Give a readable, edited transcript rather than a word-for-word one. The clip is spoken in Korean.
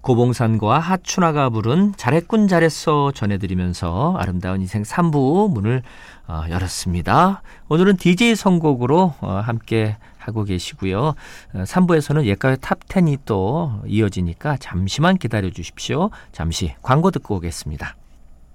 고봉산과 하춘아가 부른 잘했군 잘했어 전해드리면서 아름다운 인생 3부 문을 열었습니다. 오늘은 DJ 선곡으로 함께 하고 계시고요. 3부에서는 옛가요 탑10이 또 이어지니까 잠시만 기다려 주십시오. 잠시 광고 듣고 오겠습니다.